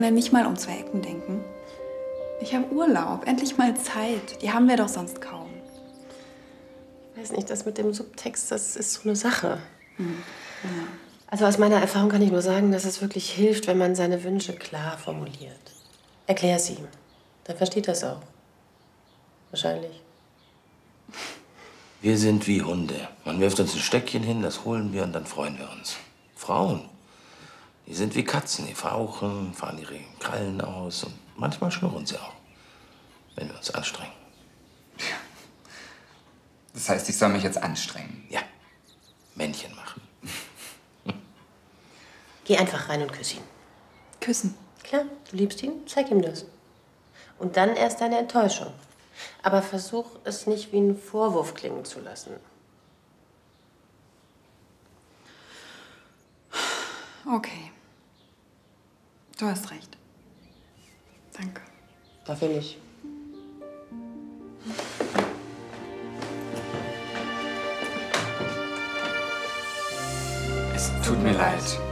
Nicht mal um 2 Ecken denken. Ich habe Urlaub, endlich mal Zeit. Die haben wir doch sonst kaum. Ich weiß nicht, das mit dem Subtext, das ist so eine Sache. Ja. Also aus meiner Erfahrung kann ich nur sagen, dass es wirklich hilft, wenn man seine Wünsche klar formuliert. Erklär sie ihm. Dann versteht er es auch. Wahrscheinlich. Wir sind wie Hunde. Man wirft uns ein Stöckchen hin, das holen wir und dann freuen wir uns. Frauen, die sind wie Katzen. Die fauchen, fahren ihre Krallen aus und manchmal schnurren sie auch, wenn wir uns anstrengen. Das heißt, ich soll mich jetzt anstrengen? Ja, Männchen machen. Geh einfach rein und küss ihn. Küssen. Klar, du liebst ihn, zeig ihm das. Und dann erst deine Enttäuschung. Aber versuch es nicht wie einen Vorwurf klingen zu lassen. Okay. Du hast recht. Danke. Dafür nicht. Es tut mir leid.